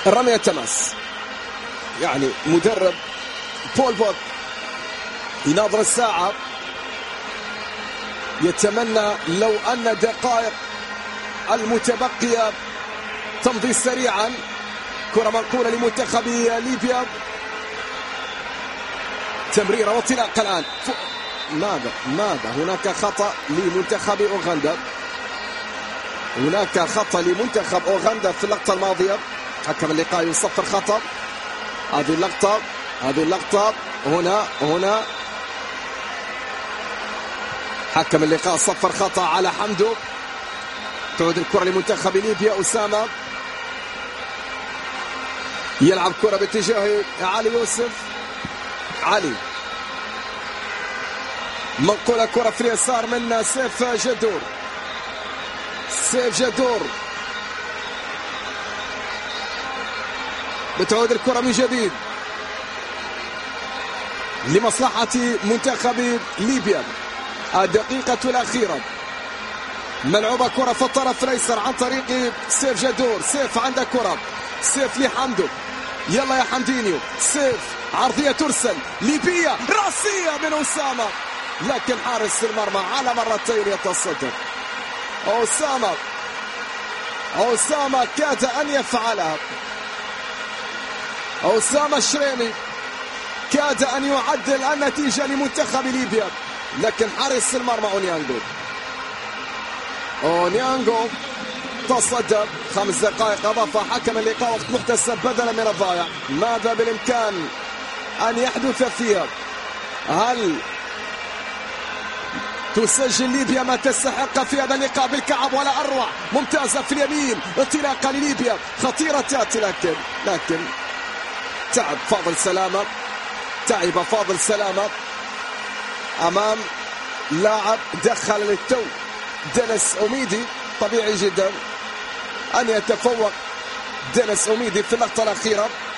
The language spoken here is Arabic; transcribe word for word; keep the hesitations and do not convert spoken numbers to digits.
الرمية تماس. يعني مدرب بول بوت يناظر الساعة، يتمنى لو أن دقائق المتبقية تمضي سريعا. كرة منقولة لمنتخب ليبيا، تمريرة وانطلاق الآن. ماذا ماذا هناك خطأ لمنتخب أوغندا، هناك خطأ لمنتخب أوغندا في اللقطة الماضية. حكم اللقاء يصفر خطأ. هذه اللقطة هذه اللقطة هنا هنا حكم اللقاء صفر خطأ على حمدو. تعود الكرة لمنتخب ليبيا. أسامة يلعب كرة باتجاه علي يوسف. علي منقولة كرة في اليسار من سيف جدور. سيف جدور بتعود الكرة من جديد لمصلحة منتخب ليبيا. الدقيقة الأخيرة ملعوبة كرة في الطرف الأيسر عن طريق سيف جدور. سيف عنده كرة، سيف لحمدو. يلا يا حمدينيو. سيف عرضية ترسل ليبيا، راسية من أسامة، لكن حارس المرمى على مرتين يتصدر. أسامة أسامة كاد أن يفعلها. أسامة الشريمي كاد أن يعدل النتيجة لمنتخب ليبيا، لكن حارس المرمى أونيانغو أونيانغو تصدر. خمس دقائق أضاف حكم اللقاء وقت محتسب بدلا من الضائع. ماذا بالإمكان أن يحدث فيها؟ هل تسجل ليبيا ما تستحق في هذا اللقاء بالكعب ولا أروع؟ ممتازة في اليمين، انطلاقة لليبيا خطيرة تأتي، لكن لكن تعب فاضل سلامة. تعب فاضل سلامة أمام لاعب دخل للتو دينيس أوميدي. طبيعي جدا أن يتفوق دينيس أوميدي في اللقطة الأخيرة.